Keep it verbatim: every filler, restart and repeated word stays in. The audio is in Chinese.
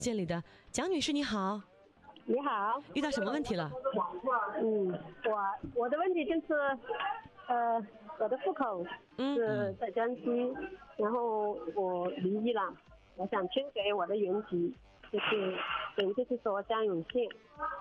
建里的蒋女士你好， 你好， 遇到什么问题了？ 嗯，我我的问题就是，呃，我的户口是在江西，然后我离异了，我想迁给我的原籍，就是等于就是说江永信。